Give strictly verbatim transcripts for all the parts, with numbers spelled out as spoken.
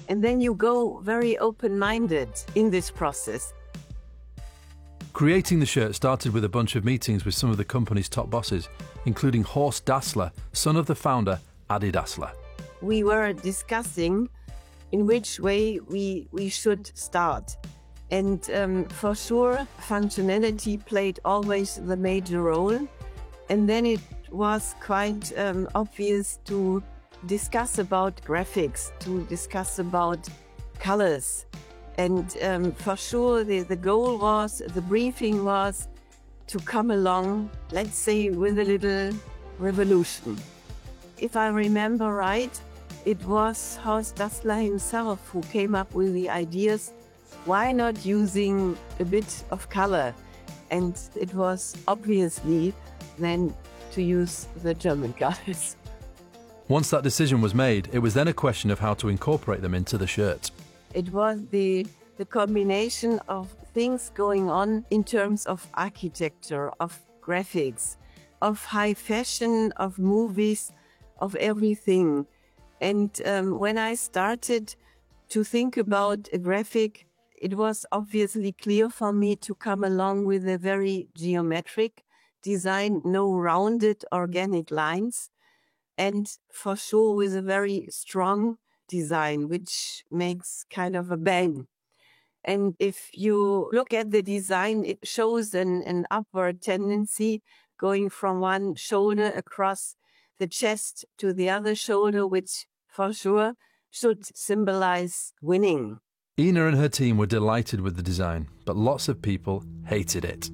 And then you go very open-minded in this process. Creating the shirt started with a bunch of meetings with some of the company's top bosses, including Horst Dassler, son of the founder, Adi Dassler. We were discussing in which way we, we should start. And um, for sure, functionality played always the major role. And then it was quite um, obvious to discuss about graphics, to discuss about colors. And um, for sure, the, the goal was, the briefing was to come along, let's say, with a little revolution. If I remember right, it was Horst Dassler himself who came up with the ideas, why not using a bit of color? And it was obviously then to use the German colors. Once that decision was made, it was then a question of how to incorporate them into the shirt. It was the, the combination of things going on in terms of architecture, of graphics, of high fashion, of movies, of everything. And um, when I started to think about a graphic, it was obviously clear for me to come along with a very geometric design, no rounded organic lines, and for sure with a very strong design, which makes kind of a bang. And if you look at the design, it shows an, an upward tendency going from one shoulder across the chest to the other shoulder, which for sure should symbolize winning. Ina and her team were delighted with the design, but lots of people hated it.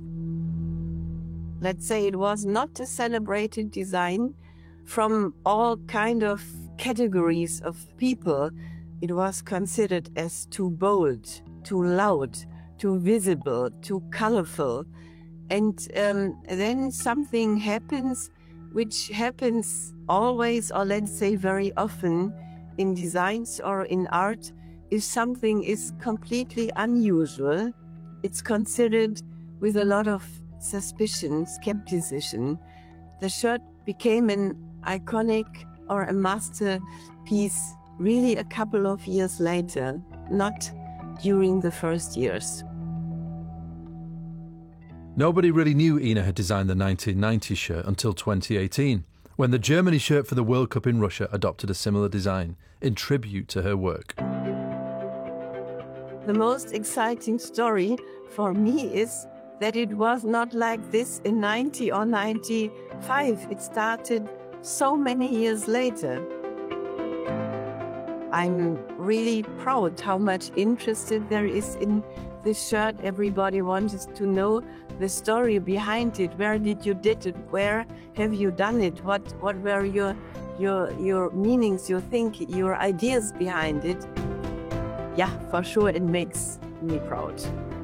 Let's say it was not a celebrated design from all kind of categories of people. It was considered as too bold, too loud, too visible, too colorful. And um, then something happens, which happens always, or let's say very often, in designs or in art. If something is completely unusual, it's considered with a lot of suspicion, skepticism. The shirt became an iconic or a masterpiece really a couple of years later, not during the first years. Nobody really knew Ina had designed the nineteen ninety shirt until twenty eighteen, when the Germany shirt for the World Cup in Russia adopted a similar design in tribute to her work. The most exciting story for me is that it was not like this in ninety or ninety-five. It started so many years later. I'm really proud how much interest there is in this shirt. Everybody wants to know the story behind it. Where did you did it? Where have you done it? What what were your your your meanings, your thinking, your ideas behind it? Yeah, for sure it makes me proud.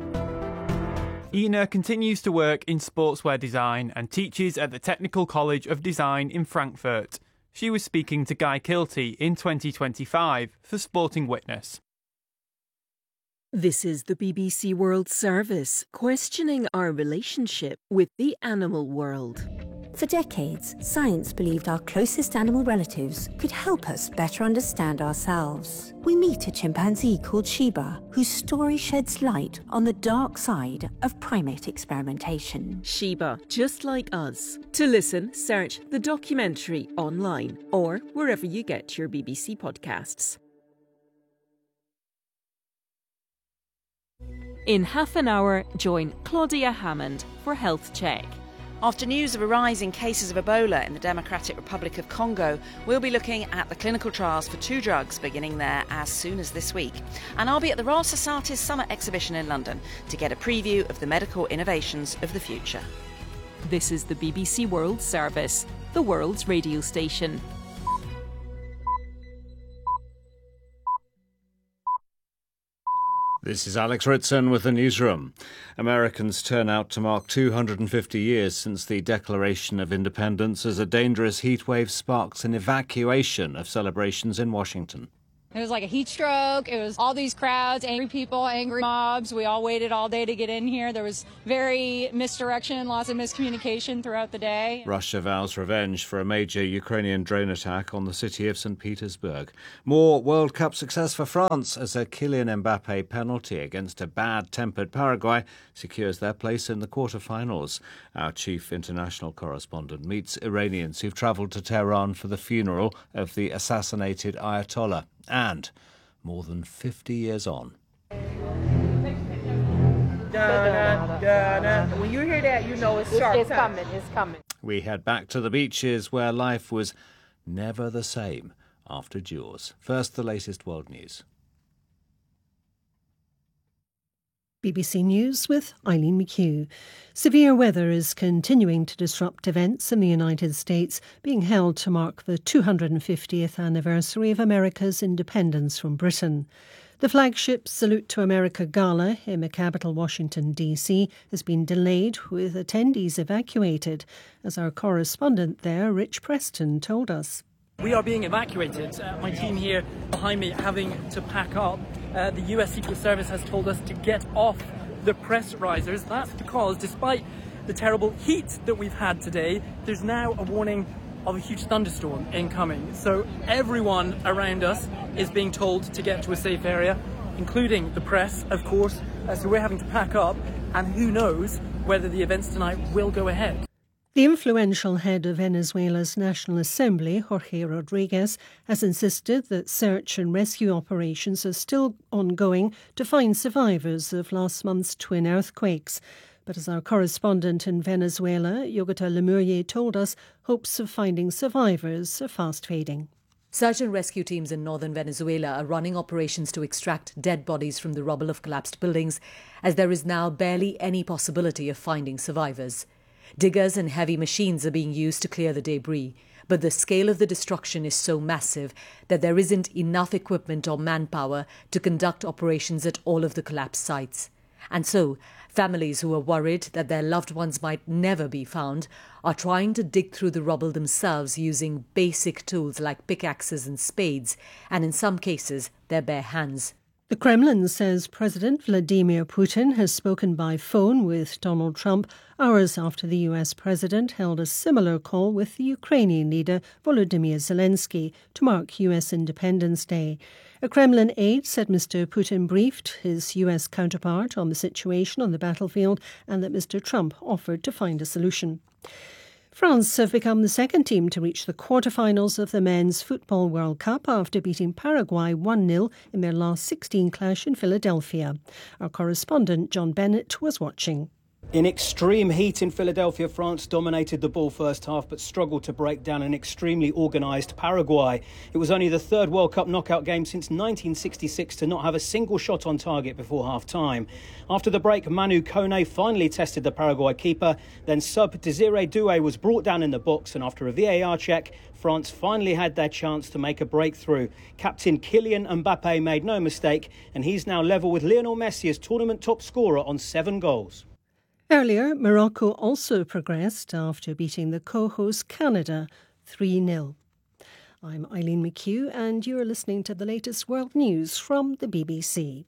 Ina continues to work in sportswear design and teaches at the Technical College of Design in Frankfurt. She was speaking to Guy Kilty in twenty twenty-five for Sporting Witness. This is the B B C World Service, questioning our relationship with the animal world. For decades, science believed our closest animal relatives could help us better understand ourselves. We meet a chimpanzee called Shiba, whose story sheds light on the dark side of primate experimentation. Shiba, just like us. To listen, search the documentary online or wherever you get your B B C podcasts. In half an hour, join Claudia Hammond for Health Check. After news of a rise in cases of Ebola in the Democratic Republic of Congo, we'll be looking at the clinical trials for two drugs beginning there as soon as this week. And I'll be at the Royal Society's Summer Exhibition in London to get a preview of the medical innovations of the future. This is the B B C World Service, the world's radio station. This is Alex Ritson with the newsroom. Americans turn out to mark two hundred fifty years since the Declaration of Independence as a dangerous heatwave sparks an evacuation of celebrations in Washington. It was like a heat stroke. It was all these crowds, angry people, angry mobs. We all waited all day to get in here. There was very misdirection, lots of miscommunication throughout the day. Russia vows revenge for a major Ukrainian drone attack on the city of Saint Petersburg. More World Cup success for France as a Kylian Mbappe penalty against a bad-tempered Paraguay secures their place in the quarter-finals. Our chief international correspondent meets Iranians who've travelled to Tehran for the funeral of the assassinated Ayatollah. And more than fifty years on. When you hear that, you know it's sharp. It's coming, it's coming. We head back to the beaches where life was never the same after Jaws. First, the latest world news. B B C News with Eileen McHugh. Severe weather is continuing to disrupt events in the United States being held to mark the two hundred fiftieth anniversary of America's independence from Britain. The flagship Salute to America Gala in the capital Washington, D C has been delayed with attendees evacuated, as our correspondent there, Rich Preston, told us. We are being evacuated. Uh, my team here behind me having to pack up. Uh, the U S Secret Service has told us to get off the press risers. That's because despite the terrible heat that we've had today, there's now a warning of a huge thunderstorm incoming. So everyone around us is being told to get to a safe area, including the press, of course. Uh, so we're having to pack up, and who knows whether the events tonight will go ahead. The influential head of Venezuela's National Assembly, Jorge Rodriguez, has insisted that search and rescue operations are still ongoing to find survivors of last month's twin earthquakes. But as our correspondent in Venezuela, Yogita Lemurie, told us, hopes of finding survivors are fast fading. Search and rescue teams in northern Venezuela are running operations to extract dead bodies from the rubble of collapsed buildings, as there is now barely any possibility of finding survivors. Diggers and heavy machines are being used to clear the debris, but the scale of the destruction is so massive that there isn't enough equipment or manpower to conduct operations at all of the collapsed sites. And so, families who are worried that their loved ones might never be found are trying to dig through the rubble themselves using basic tools like pickaxes and spades, and in some cases, their bare hands. The Kremlin says President Vladimir Putin has spoken by phone with Donald Trump hours after the U S president held a similar call with the Ukrainian leader Volodymyr Zelensky to mark U S Independence Day. A Kremlin aide said Mister Putin briefed his U S counterpart on the situation on the battlefield and that Mister Trump offered to find a solution. France have become the second team to reach the quarter-finals of the Men's Football World Cup after beating Paraguay one nil in their last sixteen clash in Philadelphia. Our correspondent John Bennett was watching. In extreme heat in Philadelphia, France dominated the ball first half but struggled to break down an extremely organised Paraguay. It was only the third World Cup knockout game since nineteen sixty-six to not have a single shot on target before half-time. After the break, Manu Kone finally tested the Paraguay keeper. Then sub Desiree Doué was brought down in the box, and after a V A R check, France finally had their chance to make a breakthrough. Captain Kylian Mbappe made no mistake, and he's now level with Lionel Messi as tournament top scorer on seven goals. Earlier, Morocco also progressed after beating the co-host Canada three nil. I'm Eileen McHugh and you're listening to the latest world news from the B B C.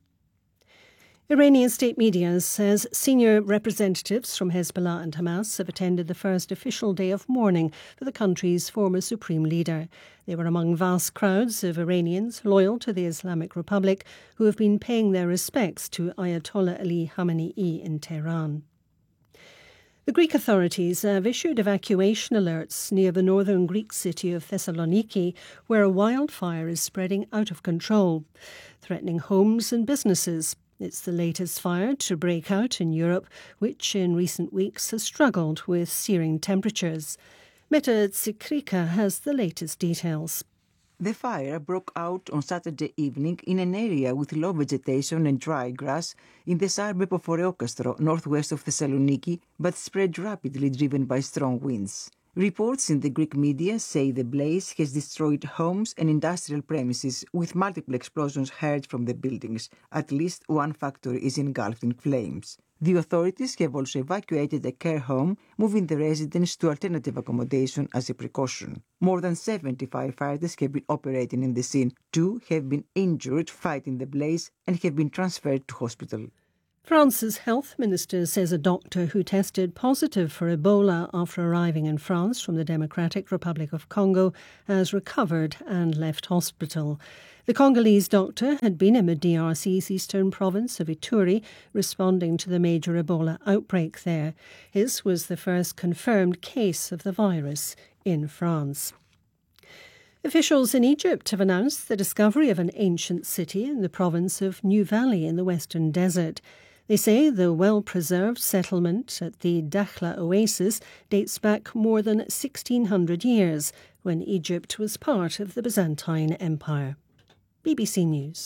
Iranian state media says senior representatives from Hezbollah and Hamas have attended the first official day of mourning for the country's former supreme leader. They were among vast crowds of Iranians loyal to the Islamic Republic who have been paying their respects to Ayatollah Ali Khamenei in Tehran. The Greek authorities have issued evacuation alerts near the northern Greek city of Thessaloniki, where a wildfire is spreading out of control, threatening homes and businesses. It's the latest fire to break out in Europe, which in recent weeks has struggled with searing temperatures. Meta Tsikrika has the latest details. The fire broke out on Saturday evening in an area with low vegetation and dry grass in the suburb of Oreokastro, northwest of Thessaloniki, but spread rapidly driven by strong winds. Reports in the Greek media say the blaze has destroyed homes and industrial premises, with multiple explosions heard from the buildings. At least one factory is engulfed in flames. The authorities have also evacuated a care home, moving the residents to alternative accommodation as a precaution. More than seventy firefighters have been operating in the scene. Two have been injured fighting the blaze and have been transferred to hospital. France's health minister says a doctor who tested positive for Ebola after arriving in France from the Democratic Republic of Congo has recovered and left hospital. The Congolese doctor had been in the D R C's eastern province of Ituri, responding to the major Ebola outbreak there. His was the first confirmed case of the virus in France. Officials in Egypt have announced the discovery of an ancient city in the province of New Valley in the western desert. They say the well-preserved settlement at the Dakhla oasis dates back more than sixteen hundred years, when Egypt was part of the Byzantine Empire. B B C News.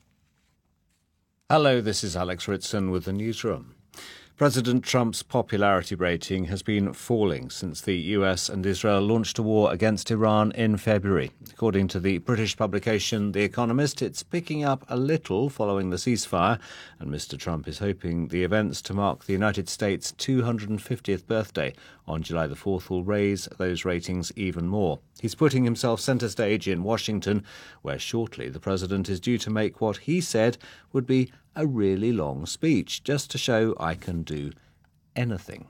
Hello, this is Alex Ritson with the newsroom. President Trump's popularity rating has been falling since the U S and Israel launched a war against Iran in February. According to the British publication The Economist, it's picking up a little following the ceasefire, and Mister Trump is hoping the events to mark the United States' two hundred fiftieth birthday on July the fourth will raise those ratings even more. He's putting himself centre stage in Washington, where shortly the president is due to make what he said would be a really long speech, just to show I can do anything.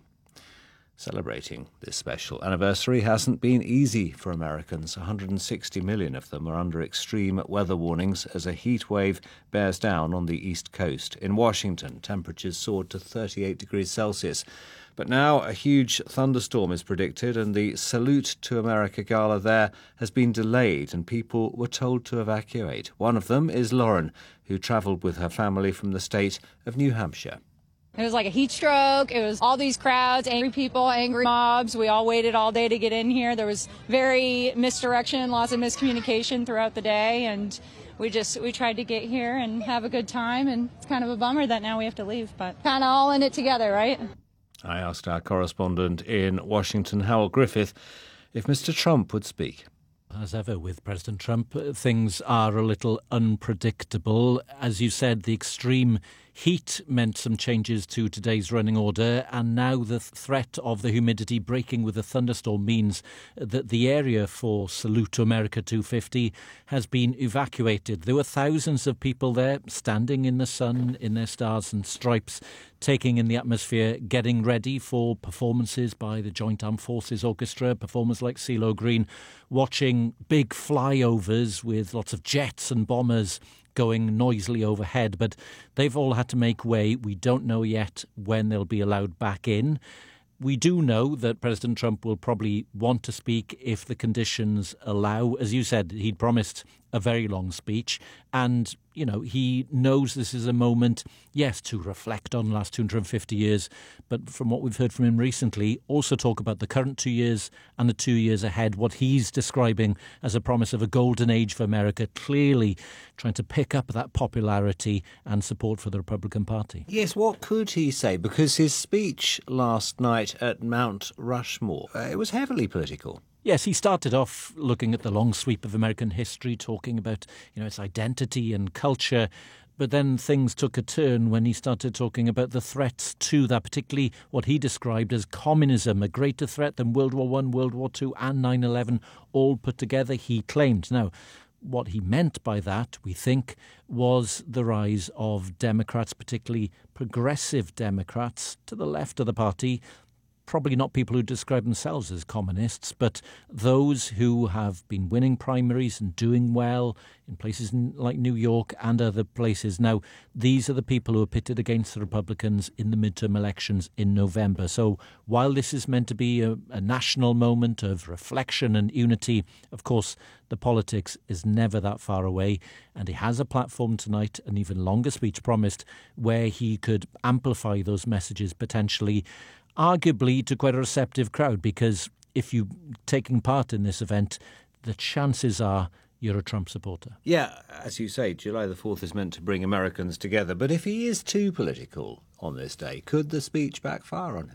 Celebrating this special anniversary hasn't been easy for Americans. one hundred sixty million of them are under extreme weather warnings as a heat wave bears down on the East Coast. In Washington, temperatures soared to thirty-eight degrees Celsius. But now a huge thunderstorm is predicted, and the Salute to America gala there has been delayed and people were told to evacuate. One of them is Lauren, who travelled with her family from the state of New Hampshire. It was like a heat stroke. It was all these crowds, angry people, angry mobs. We all waited all day to get in here. There was very misdirection, lots of miscommunication throughout the day, and we just we tried to get here and have a good time, and it's kind of a bummer that now we have to leave, but kind of all in it together, right? I asked our correspondent in Washington, Howell Griffith, if Mister Trump would speak. As ever with President Trump, things are a little unpredictable. As you said, the extreme heat meant some changes to today's running order, and now the threat of the humidity breaking with a thunderstorm means that the area for Salute to America two fifty has been evacuated. There were thousands of people there standing in the sun in their stars and stripes, taking in the atmosphere, getting ready for performances by the Joint Armed Forces Orchestra, performers like CeeLo Green, watching big flyovers with lots of jets and bombers going noisily overhead, but they've all had to make way. We don't know yet when they'll be allowed back in. We do know that President Trump will probably want to speak if the conditions allow. As you said, he'd promised a very long speech, and, you know, he knows this is a moment, yes, to reflect on the last two hundred fifty years, but from what we've heard from him recently, also talk about the current two years and the two years ahead, what he's describing as a promise of a golden age for America, clearly trying to pick up that popularity and support for the Republican Party. Yes, what could he say? Because his speech last night at Mount Rushmore, uh, it was heavily political. Yes, he started off looking at the long sweep of American history, talking about, you know, its identity and culture. But then things took a turn when he started talking about the threats to that, particularly what he described as communism, a greater threat than World War One, World War Two and nine eleven, all put together, he claimed. Now, what he meant by that, we think, was the rise of Democrats, particularly progressive Democrats to the left of the party. Probably not people who describe themselves as communists, but those who have been winning primaries and doing well in places like New York and other places. Now, these are the people who are pitted against the Republicans in the midterm elections in November. So while this is meant to be a, a national moment of reflection and unity, of course, the politics is never that far away. And he has a platform tonight, an even longer speech promised, where he could amplify those messages potentially, arguably to quite a receptive crowd, because if you're taking part in this event, the chances are you're a Trump supporter. Yeah, as you say, July the fourth is meant to bring Americans together. But if he is too political on this day, could the speech backfire on him?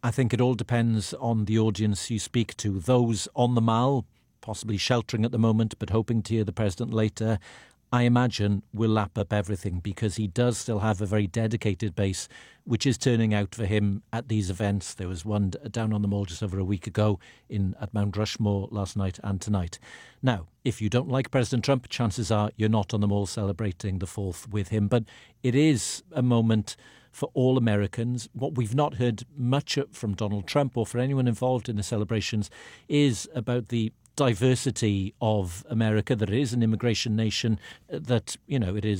I think it all depends on the audience you speak to. Those on the Mall, possibly sheltering at the moment, but hoping to hear the president later, I imagine will lap up everything, because he does still have a very dedicated base, which is turning out for him at these events. There was one down on the Mall just over a week ago in at Mount Rushmore last night and tonight. Now, if you don't like President Trump, chances are you're not on the Mall celebrating the fourth with him. But it is a moment for all Americans. What we've not heard much from Donald Trump or for anyone involved in the celebrations is about the diversity of America, that it is an immigration nation, that, you know, it is